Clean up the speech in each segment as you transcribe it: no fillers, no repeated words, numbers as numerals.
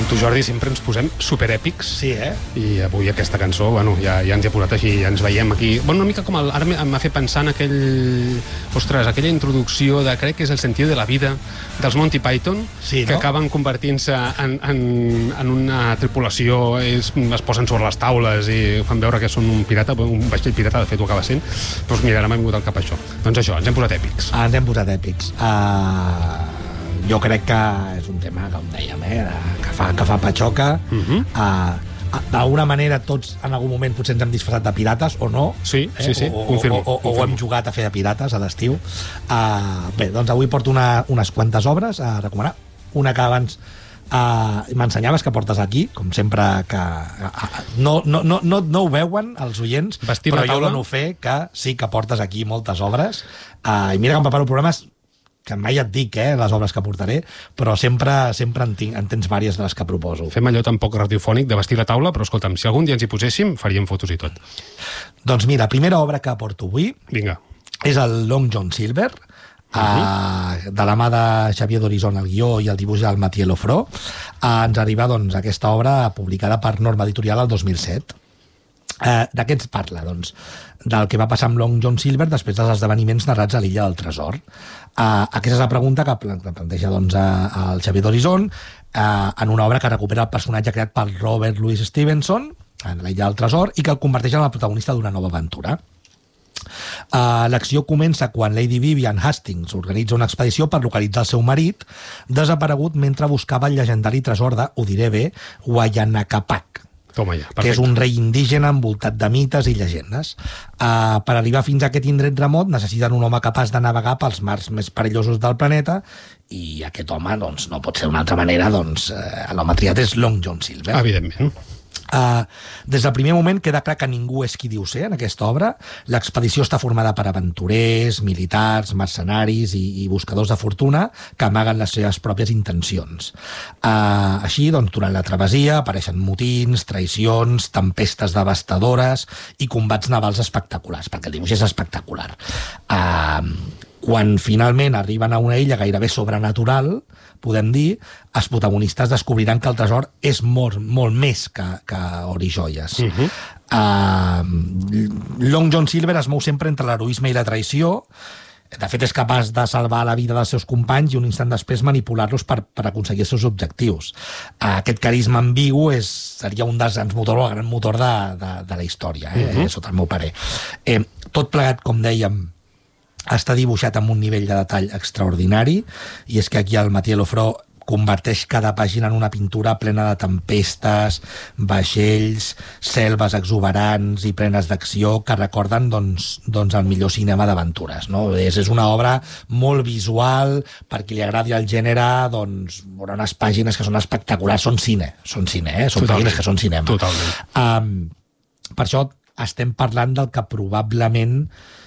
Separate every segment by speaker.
Speaker 1: tu, Jordi, sempre ens posem superèpics.
Speaker 2: Sí,
Speaker 1: I avui aquesta cançó, bueno, ja ens hi ha posat així, ja ens veiem aquí. Bueno, una mica com ara m'ha fet pensar en aquella introducció de, crec que és El sentido de la vida, dels Monty Python,
Speaker 2: sí,
Speaker 1: que acaben convertint-se en una tripulació, ells es posen sobre les taules i fan veure que són un pirata, un vaixell pirata, de fet ho acaba sent. Doncs mira, ara m'ha vingut al cap això. Doncs això, ens hem posat èpics.
Speaker 2: Ens hem posat èpics. Jo crec que és un tema, com dèiem, que fa patxoca. D'alguna manera tots en algun moment potser ens hem disfressat de pirates o no.
Speaker 1: Sí, confirmo.
Speaker 2: O hem jugat a fer de pirates a l'estiu. Bé, doncs avui porto unes quantes obres a recomanar. Una que abans m'ensenyaves que portes aquí, com sempre, que no ho veuen els oients, però jo no ho fer, que sí que portes aquí moltes obres. I mira que em preparo programes que mai et dic, les obres que portaré, però sempre en tens vàries de les que proposo.
Speaker 1: Fem allò tan poc radiofònic de vestir la taula, però escolta'm, si algun dia ens hi poséssim, faríem fotos i tot.
Speaker 2: Doncs mira, la primera obra que porto avui és el Long John Silver, de la mà de Xavier D'Horizon al guió i el dibuix del Mathieu Lofreau. Ens arriba aquesta obra publicada per Norma Editorial el 2007. De què ens parla? Doncs del que va passar amb Long John Silver després dels esdeveniments narrats a l'Illa del Tresor. Aquesta és la pregunta que planteja el Xavier D'Horizon en una obra que recupera el personatge creat per Robert Louis Stevenson en l'Illa del Tresor i que el converteix en el protagonista d'una nova aventura. L'acció comença quan Lady Vivian Hastings organitza una expedició per localitzar el seu marit desaparegut mentre buscava el llegendari tresor de, ho diré bé, Huaynacapac, que és un rei indígena envoltat de mites i llegendes. Per arribar fins a aquest indret remot necessiten un home capaç de navegar pels mars més perillosos del planeta i aquest home no pot ser d'una altra manera, l'home triat és Long John Silver.
Speaker 1: Evidentment.
Speaker 2: Des del primer moment queda clar que ningú és qui diu ser en aquesta obra. L'expedició està formada per aventurers, militars, mercenaris i buscadors de fortuna que amaguen les seves pròpies intencions. Així, durant la travessia apareixen motins, traïcions, tempestes devastadores i combats navals espectaculars, perquè el dibuix és espectacular. Quan finalment arriben a una illa gairebé sobrenatural, podem dir, els protagonistes descobriran que el tresor és molt més que or i joies. Long John Silver es mou sempre entre l'heroisme i la traïció. De fet, és capaç de salvar la vida dels seus companys i un instant després manipular-los per aconseguir els seus objectius. Aquest carisma ambigu seria un dels grans motors, el gran motor de la història, sota el meu parer. Tot plegat, com dèiem, està dibuixat amb un nivell de detall extraordinari, i és que aquí el Mathieu Lofreau converteix cada pàgina en una pintura plena de tempestes, vaixells, selves exuberants i plenes d'acció que recorden el millor cinema d'aventures, no? És una obra molt visual, per qui li agradi el gènere, veurà unes pàgines que són espectaculars, són cine, són pàgines que són cinema.
Speaker 1: Totalment.
Speaker 2: Per això estem parlant del que probablement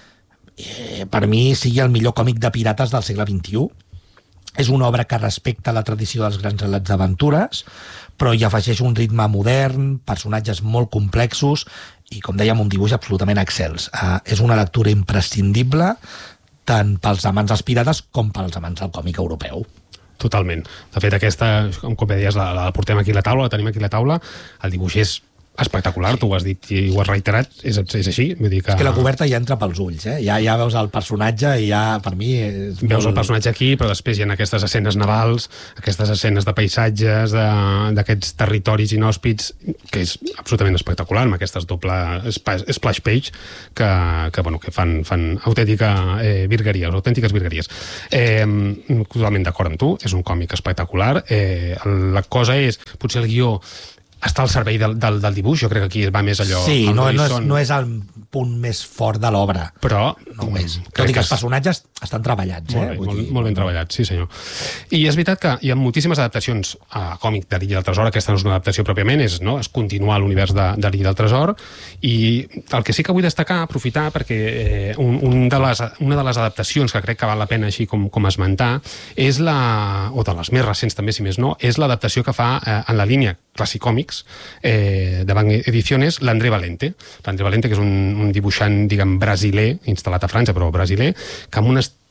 Speaker 2: per mi sigui el millor còmic de pirates del segle XXI. És una obra que respecta la tradició dels grans relats d'aventures, però hi afegeix un ritme modern, personatges molt complexos i, com dèiem, un dibuix absolutament excels. És una lectura imprescindible tant pels amants dels pirates com pels amants del còmic europeu.
Speaker 1: Totalment. De fet, aquesta, com bé deies, la portem aquí a la taula, la tenim aquí a la taula, el dibuix és espectacular, tu ho has dit i ho has reiterat, és així. Vull dir que...
Speaker 2: És que la coberta ja entra pels ulls, ja veus el personatge i ja, per mi...
Speaker 1: Veus el personatge aquí, però després hi ha aquestes escenes navals, aquestes escenes de paisatges, d'aquests territoris inhòspits, que és absolutament espectacular, amb aquestes doble splash page que fan autèntiques virgueries. Totalment d'acord amb tu, és un còmic espectacular. La cosa és, potser el guió està al servei del dibuix, jo crec que aquí va més allò...
Speaker 2: Sí, no és el punt més fort de l'obra.
Speaker 1: Però...
Speaker 2: No ho és. Tot i que els personatges estan treballats.
Speaker 1: Molt ben treballats, sí senyor. I és veritat que hi ha moltíssimes adaptacions a còmic de l'Illa del Tresor. Aquesta no és una adaptació pròpiament, és continuar l'univers de l'Illa del Tresor. I el que sí que vull destacar, aprofitar, perquè una de les adaptacions que crec que val la pena així com esmentar, és o de les més recents també, si més no, és l'adaptació que fa en la línia Classic Comics de Banc Ediciones, l'André Valente. L'André Valente, que és un dibuixant, diguem, brasiler, instal·lat a França, però brasiler, que amb un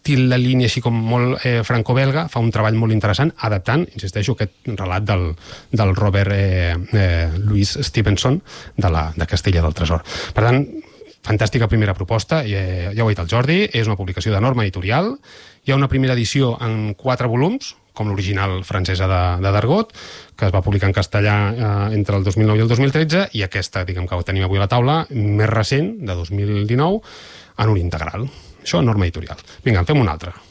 Speaker 1: la línia així com molt franco-belga, fa un treball molt interessant, adaptant, insisteixo, aquest relat del Robert Louis Stevenson de Castella del Tresor. Per tant, fantàstica primera proposta, ja ho ha dit el Jordi, és una publicació de Norma Editorial, hi ha una primera edició en 4 volums, com l'original francesa de Dargaud, que es va publicar en castellà entre el 2009 i el 2013, i aquesta, diguem que ho tenim avui a la taula, més recent, de 2019, en un integral. Això, Norma Editorial. Vinga, en fem una altra.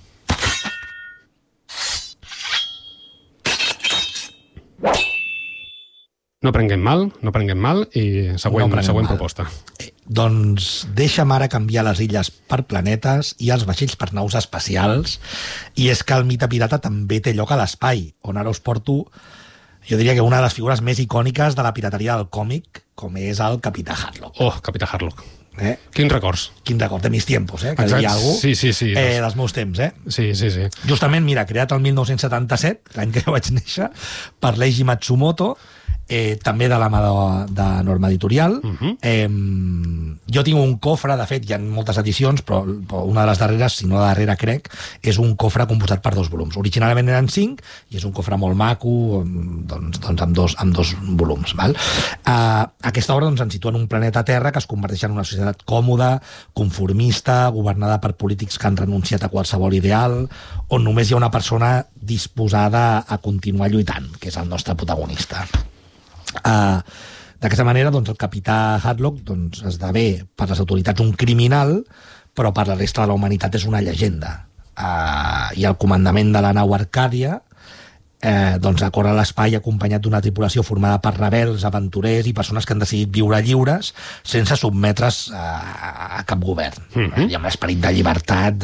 Speaker 1: No prenguem mal, i següent proposta.
Speaker 2: Doncs deixa'm ara canviar les illes per planetes i els vaixells per naus espacials, i és que el mite pirata també té lloc a l'espai, on ara us porto, jo diria que una de les figures més icòniques de la pirateria del còmic, com és el Capità Harlock.
Speaker 1: Oh, Capità Harlock. Quins records.
Speaker 2: Quin record, de mis tiempos, que diria algú.
Speaker 1: Sí.
Speaker 2: Dels meus temps,
Speaker 1: Sí.
Speaker 2: Justament, mira, creat el 1977, l'any que jo vaig néixer, per l'Eiji Matsumoto, també de la mà de Norma Editorial. Jo tinc un cofre, de fet, hi ha moltes edicions, però una de les darreres, si no la darrera crec, és un cofre composat per 2 volums. Originalment eren 5, i és un cofre molt maco, doncs amb dos volums. Val? Aquesta obra ens situa en un planeta Terra que es converteix en una societat còmoda, conformista, governada per polítics que han renunciat a qualsevol ideal, on només hi ha una persona disposada a continuar lluitant, que és el nostre protagonista. D'aquesta manera, doncs, el capità Harlock esdevé per les autoritats un criminal, però per la resta de la humanitat és una llegenda. I el comandament de la nau Arcàdia acorre a l'espai acompanyat d'una tripulació formada per rebels, aventurers i persones que han decidit viure lliures sense sotmetre's a cap govern. Hi ha un esperit de llibertat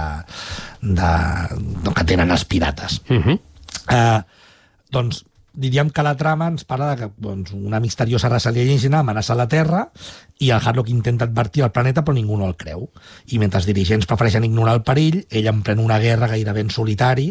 Speaker 2: que tenen els pirates. Doncs diríem que la trama ens parla de que una misteriosa raça alienígena amenaça la Terra i el Harlock intenta advertir el planeta però ningú no el creu. I mentre els dirigents prefereixen ignorar el perill, ell emprèn una guerra gairebé en solitari,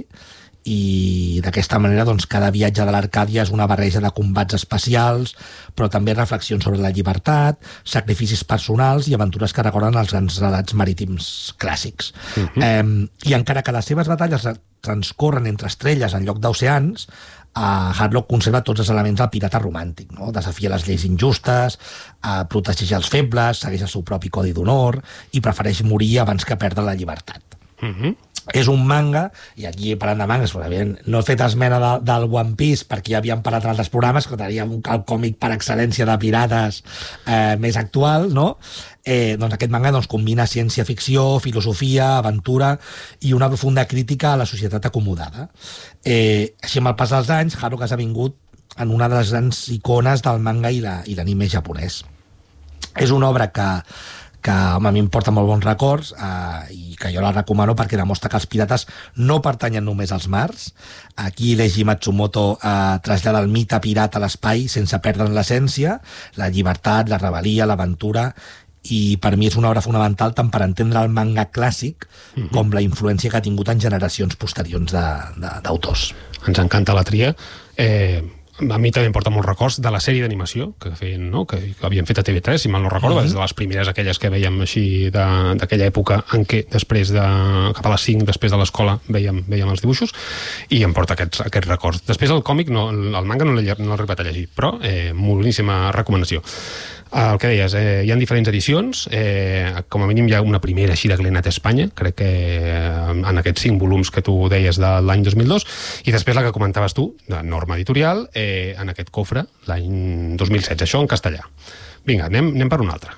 Speaker 2: i d'aquesta manera cada viatge de l'Arcàdia és una barreja de combats espacials, però també reflexions sobre la llibertat, sacrificis personals i aventures que recorden els grans relats marítims clàssics. I encara que les seves batalles transcorren entre estrelles en lloc d'oceans, Harlock conserva tots els elements del pirata romàntic, no? Desafia les lleis injustes, protegeix els febles, segueix el seu propi codi d'honor i prefereix morir abans que perdre la llibertat. És un manga, i aquí parlant de mangas, no he fet esmena del One Piece perquè ja havíem parlat en altres programes, que teníem el còmic per excel·lència de pirates més actual, no? Doncs aquest manga combina ciència-ficció, filosofia, aventura i una profunda crítica a la societat acomodada. Així, amb el pas dels anys, Harlock ha esdevingut en una de les grans icones del manga i l'anime japonès. És una obra que a mi em porta molt bons records i que jo la recomano perquè demostra que els pirates no pertanyen només als mars. Aquí l'Eiji Matsumoto trasllada el mite pirata a l'espai sense perdre'n l'essència, la llibertat, la rebel·lia, l'aventura, i per mi és una obra fonamental tant per entendre el manga clàssic com la influència que ha tingut en generacions posteriors d'autors.
Speaker 1: Ens encanta la tria. A mi també em porta molts records de la sèrie d'animació que feien, no? Que havien fet a TV3, si mal no recordo, des de les primeres aquelles que vèiem així d'aquella època en què després cap a les 5, després de l'escola, veiem els dibuixos, i em porta aquests records. Després el còmic, el manga no l'he arribat a llegir, però moltíssima recomanació. El que deies, hi ha diferents edicions, com a mínim hi ha una primera així de Glenat a Espanya, crec que en aquests 5 volums que tu deies de l'any 2002, i després la que comentaves tu, de Norma Editorial, en aquest cofre, l'any 2016, això en castellà. Vinga, anem per una altra.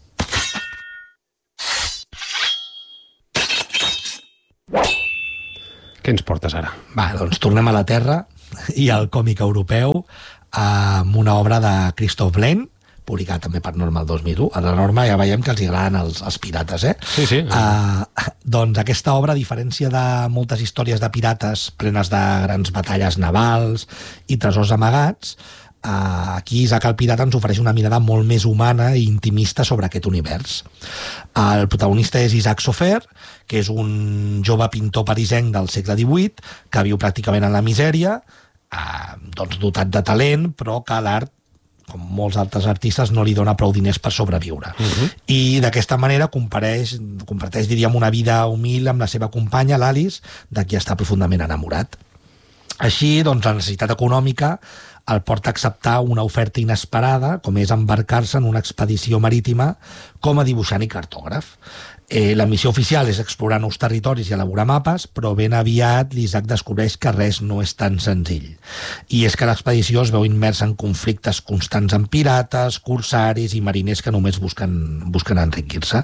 Speaker 1: Què ens portes ara?
Speaker 2: Doncs tornem a la Terra i al còmic europeu amb una obra de Christoph Blaine, publicat també per Norma el 2001. A la Norma ja veiem que els agraden els pirates,
Speaker 1: Sí.
Speaker 2: Doncs aquesta obra, a diferència de moltes històries de pirates plenes de grans batalles navals i tresors amagats, aquí Isaac el pirata ens ofereix una mirada molt més humana i intimista sobre aquest univers. El protagonista és Isaac Sofer, que és un jove pintor parisenc del segle XVIII que viu pràcticament en la misèria, dotat de talent, però que l'art com molts altres artistes, no li dona prou diners per sobreviure. I d'aquesta manera comparteix, diríem, una vida humil amb la seva companya, l'Alice, de qui està profundament enamorat. Així, doncs, la necessitat econòmica el porta a acceptar una oferta inesperada, com és embarcar-se en una expedició marítima com a dibuixant i cartògraf. La missió oficial és explorar nous territoris i elaborar mapes, però ben aviat l'Isaac descobreix que res no és tan senzill. I és que l'expedició es veu immersa en conflictes constants amb pirates, corsaris i mariners que només busquen enriquir-se.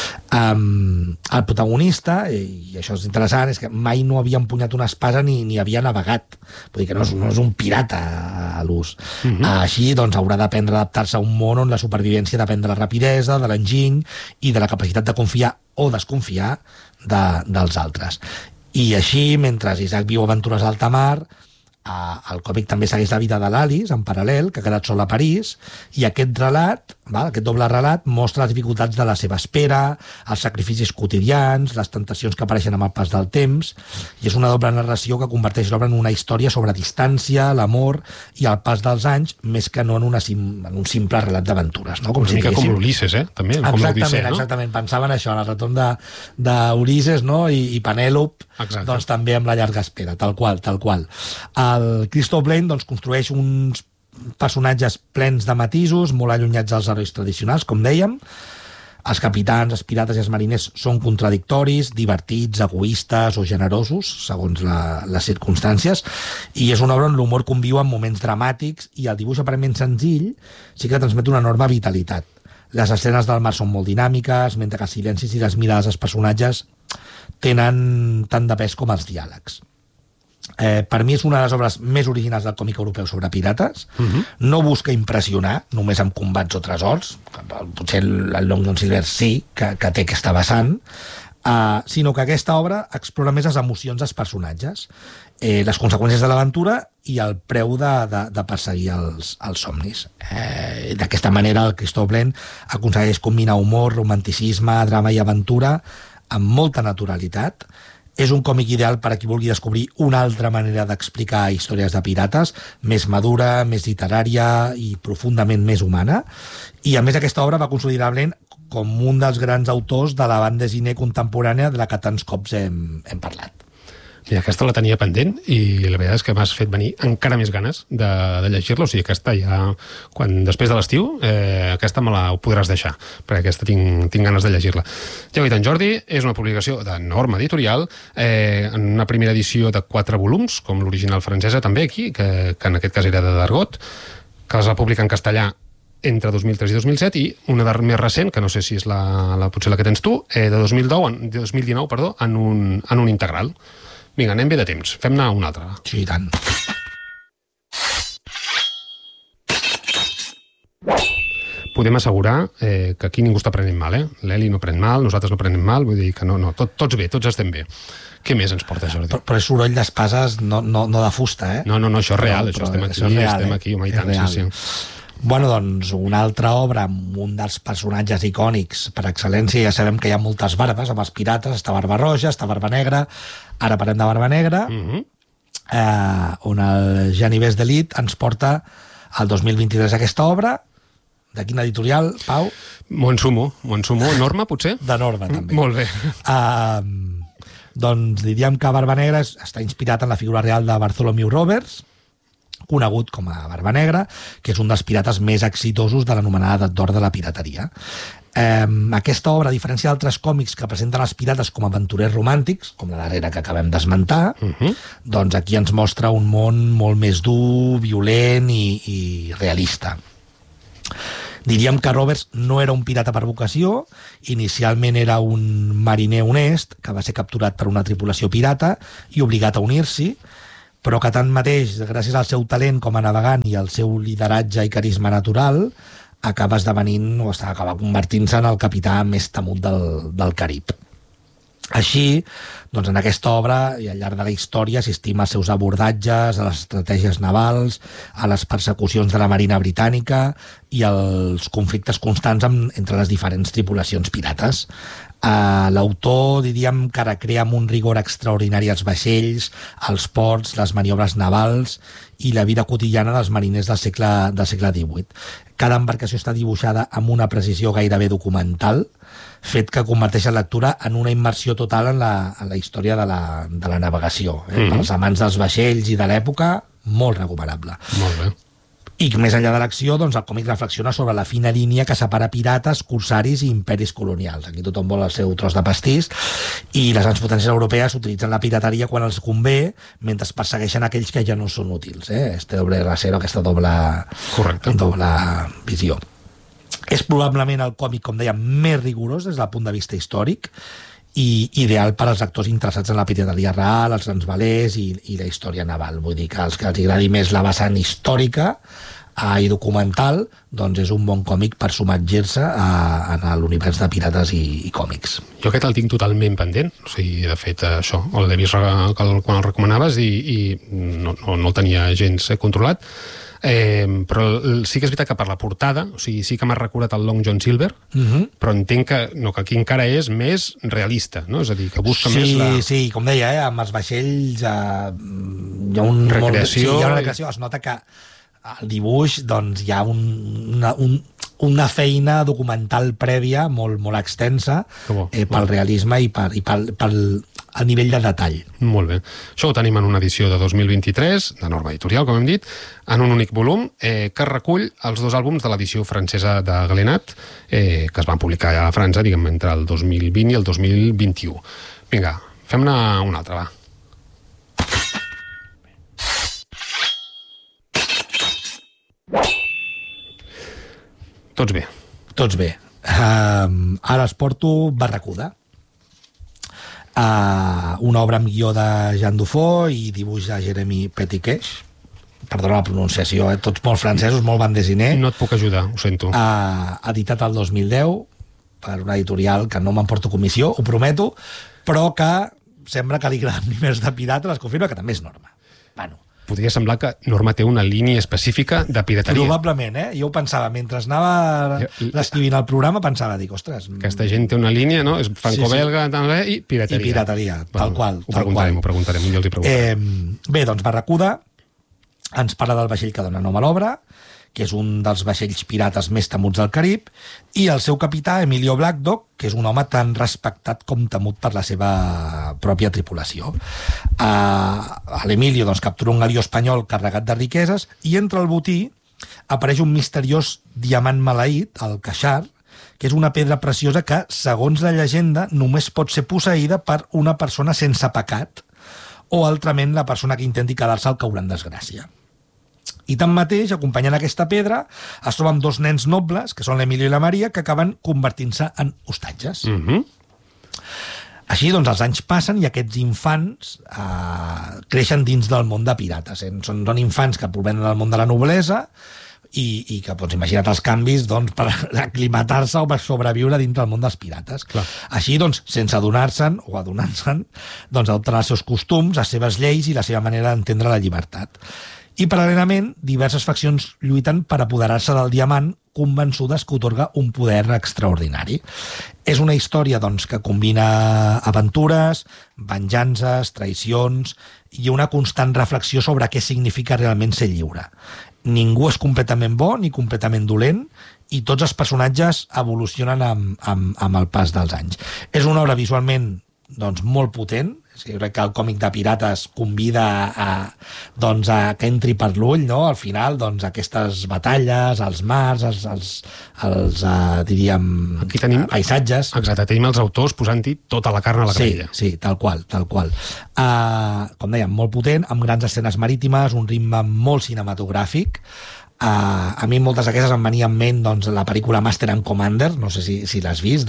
Speaker 2: El protagonista, i això és interessant, és que mai no havia empunyat una espasa ni havia navegat. Vull dir que no és un pirata a l'ús. Així, doncs, haurà d'aprendre a adaptar-se a un món on la supervivència depèn de la rapidesa, de l'enginy i de la capacitat de confiar o desconfiar dels altres. I així, mentre Isaac viu aventures a alta mar, el còmic també segueix la vida de l'Alice, en paral·lel, que ha quedat sola a París, i aquest relat, aquest doble relat, mostra les dificultats de la seva espera, els sacrificis quotidians, les tentacions que apareixen amb el pas del temps, i és una doble narració que converteix l'obra en una història sobre distància, l'amor i el pas dels anys, més que no en un simple relat d'aventures. No?
Speaker 1: Una mica com l'Ulisses, també?
Speaker 2: Exactament. Pensava en això, en el retorn d'Ulisses, no? I Penèlope, doncs també amb la llarga espera, tal qual. El Christophe Blaine doncs, construeix uns personatges plens de matisos, molt allunyats dels herois tradicionals, com dèiem. Els capitans, els pirates i els mariners són contradictoris, divertits, egoistes o generosos, segons les circumstàncies, i és una obra on l'humor conviu en moments dramàtics i el dibuix aparentment senzill sí que transmet una enorme vitalitat. Les escenes del mar són molt dinàmiques, mentre que els silencis i les mirades dels personatges tenen tant de pes com els diàlegs. Per mi és una de les obres més originals del còmic europeu sobre pirates. No busca impressionar només amb combats o tresors, potser el Long John Silver sí que té aquesta vessant, sinó que aquesta obra explora més les emocions dels personatges, les conseqüències de l'aventura i el preu de perseguir els somnis. D'aquesta manera el Christophe Blaine aconsegueix combinar humor, romanticisme, drama i aventura amb molta naturalitat. És un còmic ideal per a qui vulgui descobrir una altra manera d'explicar històries de pirates, més madura, més literària i profundament més humana. I, a més, aquesta obra va consolidar Blaine com un dels grans autors de la banda dessinée contemporània de la que tants cops hem parlat.
Speaker 1: Mira, aquesta la tenia pendent i la veritat és que m'has fet venir encara més ganes de llegir-la. O sigui, aquesta ja, després de l'estiu, aquesta me la podràs deixar, perquè aquesta tinc ganes de llegir-la. Ja ho he dit, en Jordi, és una publicació de norma editorial, en una primera edició de 4 volums, com l'original francesa també aquí, que en aquest cas era de Dargaud, que les va publicar en castellà entre 2003 i 2007, i una més recent, que no sé si és potser la que tens tu, de 2019, en un integral. Vinga, anem bé de temps. Fem-ne una altra.
Speaker 2: Sí, i tant.
Speaker 1: Podem assegurar que aquí ningú està prenent mal, L'Eli no pren mal, nosaltres no prenem mal, vull dir que no, tots bé, tots estem bé. Què més ens porta, Jordi?
Speaker 2: Però és soroll d'espases, no de fusta,
Speaker 1: No, això és real, això estem aquí, home, i tant, sí.
Speaker 2: Bueno, doncs, una altra obra amb un dels personatges icònics per excel·lència. Ja sabem que hi ha moltes barbes amb els pirates, està Barba Roja, està Barba Negra, ara parlem de Barba Negra, on el Janivers d'Elite ens porta al 2023 aquesta obra. De quina editorial, Pau?
Speaker 1: M'ho ensumo. Norma, potser?
Speaker 2: De Norma, també.
Speaker 1: Molt bé.
Speaker 2: Doncs diríem que Barba Negra està inspirat en la figura real de Bartholomew Roberts, conegut com a Barba Negra, que és un dels pirates més exitosos de l'anomenada edat d'or de la pirateria. Aquesta obra, a diferència d'altres còmics que presenten els pirates com a aventurers romàntics, com la darrera que acabem d'esmentar, doncs aquí ens mostra un món molt més dur, violent i realista. Diríem que Roberts no era un pirata per vocació, inicialment era un mariner honest que va ser capturat per una tripulació pirata i obligat a unir-s'hi, però que tanmateix, gràcies al seu talent com a navegant i al seu lideratge i carisma natural, acaba convertint-se en el capità més temut del Carib. Així, doncs en aquesta obra i al llarg de la història assistim als seus abordatges, a les estratègies navals, a les persecucions de la Marina Britànica i als conflictes constants entre les diferents tripulacions pirates. L'autor, diríem, que recrea amb un rigor extraordinari els vaixells, els ports, les maniobres navals i la vida quotidiana dels mariners del segle XVIII. Cada embarcació està dibuixada amb una precisió gairebé documental, fet que converteix la lectura en una immersió total en la història de la navegació. Pels amants dels vaixells i de l'època, molt recomanable.
Speaker 1: Molt bé.
Speaker 2: I més enllà de l'acció, doncs, el còmic reflexiona sobre la fina línia que separa pirates, corsaris i imperis colonials. Aquí tothom vol el seu tros de pastís i les grans potències europees utilitzen la pirateria quan els convé, mentre persegueixen aquells que ja no són útils. Este doble rasero, aquesta doble visió. És probablement el còmic, com dèiem, més rigorós des del punt de vista històric i ideal per als actors interessats en la pirateria real, els grans velers i la història naval. Vull dir que els que els agradi més la vessant històrica i documental, doncs és un bon còmic per submergir-se en l'univers de pirates i còmics.
Speaker 1: Jo aquest el tinc totalment pendent, o sigui, de fet, això, l'he vist quan el recomanaves i no el tenia gens controlat. Però sí que és veritat que per la portada, o sigui, sí que m'ha recordat el Long John Silver, però entenc que aquí encara és més realista, no? És a dir, que busca més la...
Speaker 2: Sí, com deia, amb els vaixells hi ha una recreació, es nota que el dibuix doncs, hi ha una feina documental prèvia molt extensa pel realisme i pel nivell de detall.
Speaker 1: Molt bé. Això ho tenim en una edició de 2023, de Norma Editorial, com hem dit, en un únic volum, que recull els dos àlbums de l'edició francesa de Glénat, que es van publicar a França, diguem, entre el 2020 i el 2021. Vinga, fem-ne una altra, va. Tots bé.
Speaker 2: Tots bé. Ara es porto Barracuda. Una obra amb guió de Jean Dufault i dibuix de Jeremy Petiqueix. Perdona la pronunciació, tots molt francesos, molt bande dessinée.
Speaker 1: No et puc ajudar, ho sento.
Speaker 2: Editat el 2010 per una editorial que no m'emporto comissió, ho prometo, però que sembla que li agraden més de pirata, les confirma que també és Norma. Bueno,
Speaker 1: podria semblar que Norma té una línia específica de pirateria.
Speaker 2: Probablement, Jo ho pensava, mentre anava escrivint el programa, pensava, dic, ostres...
Speaker 1: Aquesta gent té una línia, no? És franco-belga, i pirateria.
Speaker 2: I pirateria, tal qual.
Speaker 1: Ho preguntarem, jo els hi preguntarem.
Speaker 2: Bé, doncs Barracuda ens parla del vaixell que dona nom a l'obra, que és un dels vaixells pirates més temuts del Carib, i el seu capità, Emilio Black Dog, que és un home tan respectat com temut per la seva pròpia tripulació. L'Emilio captura un galió espanyol carregat de riqueses i entre el botí apareix un misteriós diamant maleït, el Caixar, que és una pedra preciosa que, segons la llegenda, només pot ser posseïda per una persona sense pecat o, altrament, la persona que intenti quedar-se al caurà en desgràcia. I tanmateix, acompanyant aquesta pedra, es troben dos nens nobles, que són l'Emilio i la Maria, que acaben convertint-se en hostatges. Així, doncs, els anys passen i aquests infants creixen dins del món de pirates. Són infants que provenen del món de la noblesa i que, doncs, imagina't els canvis per aclimatar-se o per sobreviure dintre del món dels pirates.
Speaker 1: Clar.
Speaker 2: Així, doncs, sense adonar-se'n o adonant-se'n, adopten els seus costums, les seves lleis i la seva manera d'entendre la llibertat. I, paral·lelament, diverses faccions lluiten per apoderar-se del diamant, convençudes que otorga un poder extraordinari. És una història que combina aventures, venjances, traïcions i una constant reflexió sobre què significa realment ser lliure. Ningú és completament bo ni completament dolent i tots els personatges evolucionen amb el pas dels anys. És una obra visualment molt potent. Jo crec que el còmic de pirates convida a que entri per l'ull, no? Al final, aquestes batalles, els mars, diríem, paisatges.
Speaker 1: Exacte, tenim els autors posant-hi tota la carn a la graella.
Speaker 2: Sí, tal qual. Com dèiem, molt potent, amb grans escenes marítimes, un ritme molt cinematogràfic. A mi moltes d'aquestes em venia en ment la pel·lícula Master and Commander, no sé si l'has vist,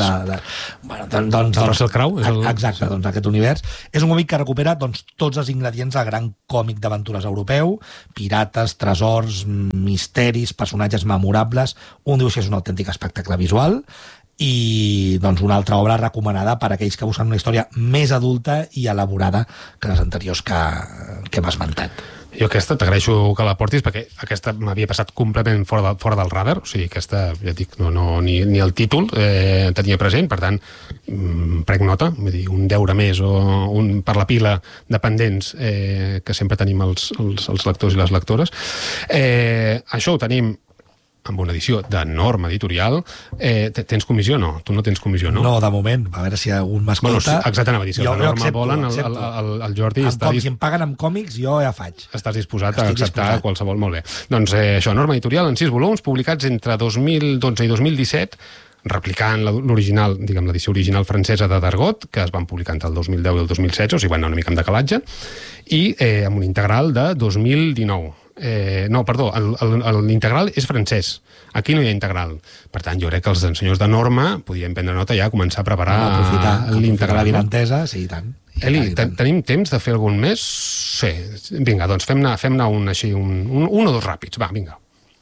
Speaker 1: Russell Crowe?
Speaker 2: Exacte, aquest univers. És un còmic que recupera tots els ingredients del gran còmic d'aventures europeu, pirates, tresors, misteris, personatges memorables, un dibuix que és un autèntic espectacle visual, i doncs una altra obra recomanada per a aquells que busquen una història més adulta i elaborada que les anteriors que hem esmentat.
Speaker 1: Jo aquesta t'agraeixo que la portis perquè aquesta m'havia passat completament fora del radar, o sigui, aquesta, ja dic, ni el títol tenia present, per tant prenc nota, vull dir, un deure més o per la pila de pendents que sempre tenim els lectors i les lectores. Això ho tenim amb una edició de Norma Editorial. Tens comissió? No, tu no tens comissió, no?
Speaker 2: No, de moment, a veure si algun m'escolta.
Speaker 1: Bueno, exacte, anava a dir, si de Norma volen, el Jordi...
Speaker 2: Si em paguen amb còmics, jo ja faig.
Speaker 1: Estàs disposat a acceptar qualsevol, molt bé. Doncs això, Norma Editorial, en 6 volums, publicats entre 2012 i 2017, replicant l'original, diguem, l'edició original francesa de Dargaud, que es van publicar entre el 2010 i el 2016, o sigui, van anar una mica amb decalatge, i amb un integral de 2019. No, perdó, l'integral és francès. Aquí no hi ha integral. Per tant, jo crec que els senyors de Norma podien prendre nota ja, començar a preparar
Speaker 2: l'integral. La virantesa, sí, i tant.
Speaker 1: Eli, tenim temps de fer algun més? Sí. Vinga, doncs fem-ne un així, un o dos ràpids. Va, vinga.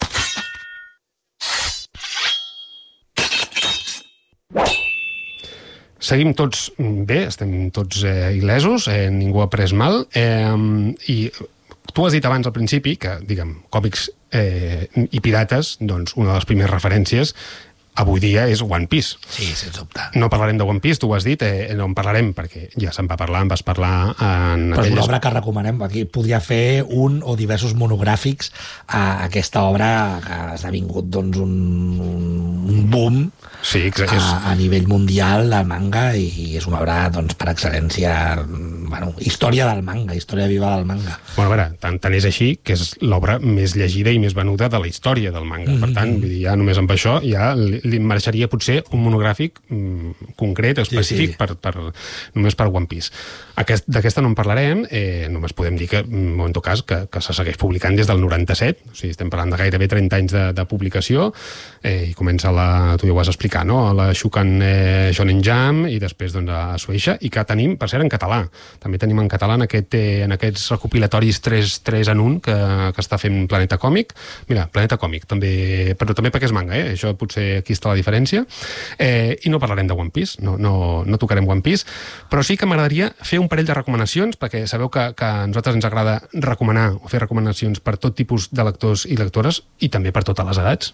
Speaker 1: Seguim tots bé, estem tots il·lesos, ningú ha pres mal, i tu has dit abans al principi que, diguem, còmics i pirates, doncs una de les primeres referències avui dia és One Piece.
Speaker 2: Sí, sens dubte.
Speaker 1: No parlarem de One Piece, tu ho has dit, no en parlarem perquè ja se'n va parlar, en vas parlar en...
Speaker 2: Però és una obra que recomanem, aquí podria fer un o diversos monogràfics a aquesta obra que ha esdevingut doncs, un boom a nivell mundial del manga i és una obra doncs, per excel·lència, bueno, història del manga, història viva del manga.
Speaker 1: Bueno, a veure, tant és així que és l'obra més llegida i més venuda de la història del manga. Per tant, vull dir, ja només amb això ja li mereixeria potser un monogràfic concret, específic, només per One Piece. D'aquesta no en parlarem, només podem dir que, en tot cas, que se segueix publicant des del 97, o sigui, estem parlant de gairebé 30 anys de publicació, i comença tu ja ho vas explicar, no? A la Shukan Shonen Jump, i després doncs, a Shueisha, i que tenim, per cert, en català. També tenim en català en aquests recopilatoris 3 en 1 que està fent Planeta Còmic. Mira, Planeta Còmic, però també perquè és manga, això potser aquí està la diferència, i no parlarem de One Piece, no tocarem One Piece, però sí que m'agradaria fer un parell de recomanacions, perquè sabeu que a nosaltres ens agrada recomanar o fer recomanacions per tot tipus de lectors i lectores, i també per totes les edats.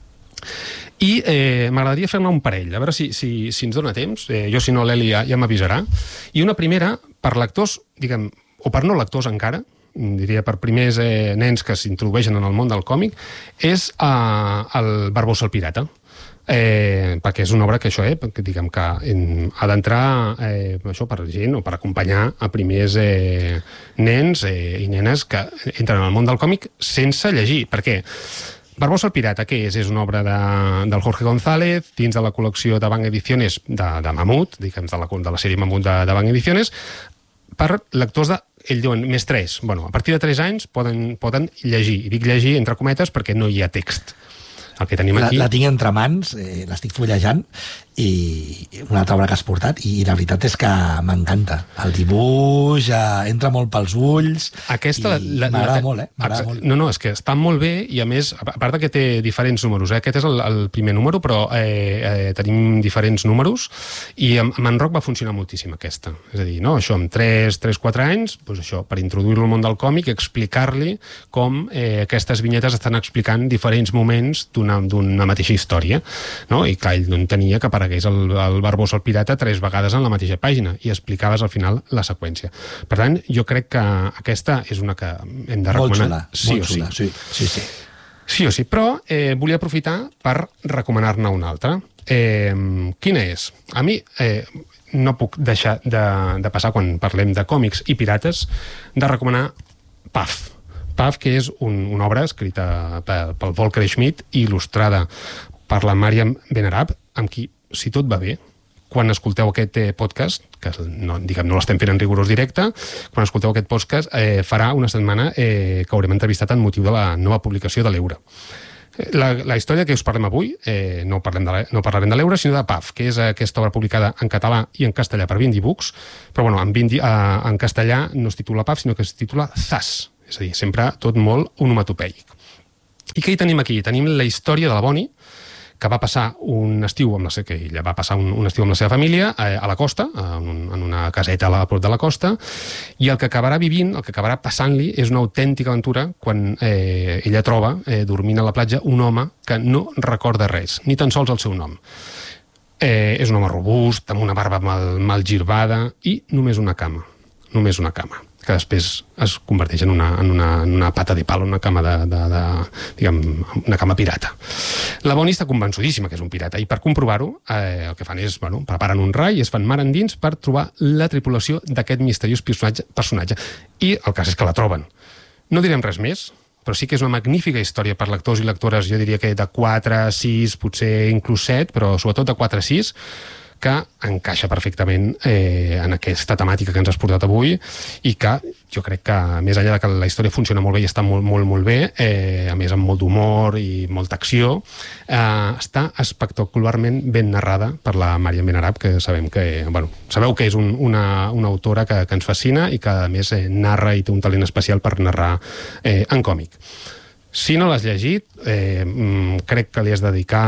Speaker 1: I m'agradaria fer-ne un parell, a veure si ens dona temps, jo si no l'Eli ja m'avisarà, i una primera per lectors, diguem, o per no lectors encara, diria per primers nens que s'introdueixen en el món del còmic, és el Barbossa el pirata. Perquè és una obra que això, diguem que ha d'entrar això per gent o per acompanyar a primers nens i nenes que entren al món del còmic sense llegir. Per què? Barbossa el pirata, què és? És una obra del Jorge González dins de la col·lecció de Banc Ediciones de Mamut, diguem, de la sèrie Mamut de Banc Ediciones, per lectors de, ells diuen, més 3. Bueno, a partir de 3 anys poden llegir. I dic llegir entre cometes perquè no hi ha text. El que tenim aquí...
Speaker 2: La tinc entre mans, l'estic fullejant, i una altra obra que has portat, i la veritat és que m'encanta. El dibuix entra molt pels ulls, m'agrada molt, m'agrada molt.
Speaker 1: No, és que està molt bé, i a més, a part que té diferents números, aquest és el primer número, però tenim diferents números, i amb en Roc va funcionar moltíssim aquesta. És a dir, no, això amb 3-4 anys, doncs això, per introduir-lo al món del còmic, explicar-li com aquestes vinyetes estan explicant diferents moments d'una mateixa història, no? I clar, ell no entenia que aparegués el Barbossa el pirata 3 vegades en la mateixa pàgina i explicaves al final la seqüència. Per tant, jo crec que aquesta és una que hem de recomanar.
Speaker 2: Molt xula, sí.
Speaker 1: Sí o sí, però volia aprofitar per recomanar-ne una altra. Quina és? A mi no puc deixar de passar, quan parlem de còmics i pirates, de recomanar Puff, que és una obra escrita pel Volker Schmidt i il·lustrada per la Mariam Benarab, amb qui, si tot va bé, quan escolteu aquest podcast, que no l'estem fent en rigorós directe, quan escolteu aquest podcast farà una setmana que haurem entrevistat en motiu de la nova publicació de l'Eura. La història que us parlem avui, no parlarem de l'Eura, sinó de Puff, que és aquesta obra publicada en català i en castellà per Bindi Books, però bueno, en castellà no es titula Puff, sinó que es titula Zas. És a dir, sempre tot molt onomatopeic. I què hi tenim aquí? Tenim la història de la Bonnie, que va passar un estiu amb la seva família a la costa, en una caseta a prop de la costa, i el que acabarà vivint, el que acabarà passant-li, és una autèntica aventura quan ella troba, dormint a la platja, un home que no recorda res, ni tan sols el seu nom. És un home robust, amb una barba mal girbada i només una cama, que després es converteix en una pata de palo, una cama una cama pirata. La Bonnie està convençudíssima que és un pirata i per comprovar-ho el que fan és, preparen un rai i es fan mar endins per trobar la tripulació d'aquest misteriós personatge. I el cas és que la troben. No direm res més, però sí que és una magnífica història per lectors i lectores, jo diria que de 4 a 6, potser inclús 7, però sobretot de 4 a 6, que encaixa perfectament en aquesta temàtica que ens has portat avui i que jo crec que, més enllà que la història funciona molt bé i està molt bé, a més amb molt d'humor i molta acció, està espectacularment ben narrada per la Marian Benarab, que sabeu que és una autora que ens fascina i que a més narra i té un talent especial per narrar en còmic. Si no l'has llegit, crec que li has de dedicar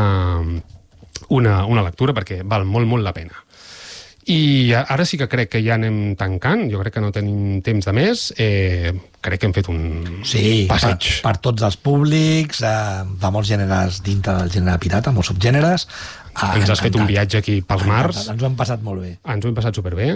Speaker 1: una lectura perquè val molt la pena. I ara sí que crec que ja anem tancant, jo crec que no tenim temps de més, crec que hem fet un passeig.
Speaker 2: Per tots els públics, de molts gèneres dintre del gènere pirata, molts subgèneres.
Speaker 1: Ens has fet un viatge aquí pels mars.
Speaker 2: Ens ho hem passat molt bé.
Speaker 1: Ens ho hem passat superbé.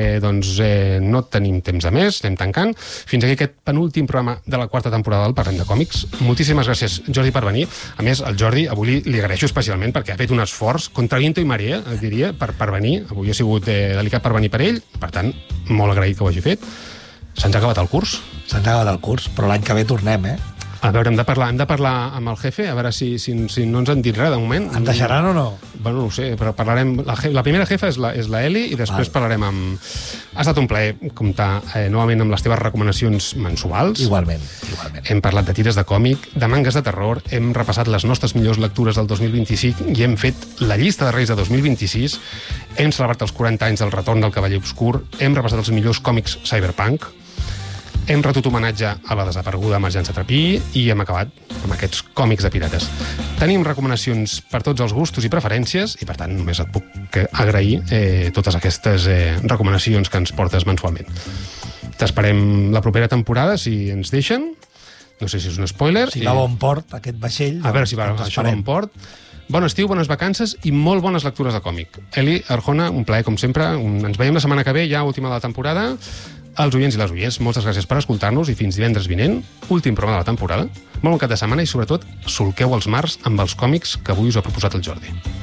Speaker 1: No tenim temps de més, anem tancant. Fins aquí aquest penúltim programa de la 4ª temporada del Parlem de Còmics. Moltíssimes gràcies, Jordi, per venir. A més, el Jordi avui li agraeixo especialment perquè ha fet un esforç contra viento i marea, diria, per venir. Avui ha sigut delicat per venir per ell, per tant, molt agraït que ho hagi fet. Se'ns ha acabat el curs.
Speaker 2: Se'ns ha acabat el curs, però l'any que ve tornem,
Speaker 1: A veure, hem de parlar amb el jefe, a veure si no ens han dit res de moment.
Speaker 2: Em deixaran o no?
Speaker 1: Bueno, no ho sé, però parlarem... La primera jefa és la Eli i després parlarem amb... Ha estat un plaer comptar novament amb les teves recomanacions mensuals.
Speaker 2: Igualment.
Speaker 1: Hem parlat de tires de còmic, de mangas de terror, hem repassat les nostres millors lectures del 2025 i hem fet la llista de Reis de 2026, hem celebrat els 40 anys del retorn del Cavaller Obscur, hem repassat els millors còmics cyberpunk, hem retut homenatge a la desapareguda Emergència Trapí i hem acabat amb aquests còmics de pirates. Tenim recomanacions per tots els gustos i preferències i, per tant, només et puc agrair totes aquestes recomanacions que ens portes mensualment. T'esperem la propera temporada, si ens deixen. No sé si és un spoiler.
Speaker 2: Si va a bon port, aquest vaixell...
Speaker 1: A veure si va això a bon port. Bon estiu, bones vacances i molt bones lectures de còmic. Eli, Arjona, un plaer, com sempre. Ens veiem la setmana que ve, ja última de la temporada. Als oients i les oients, moltes gràcies per escoltar-nos i fins divendres vinent, últim programa de la temporada. Molt bon cap de setmana i, sobretot, solqueu els mars amb els còmics que avui us ha proposat el Jordi.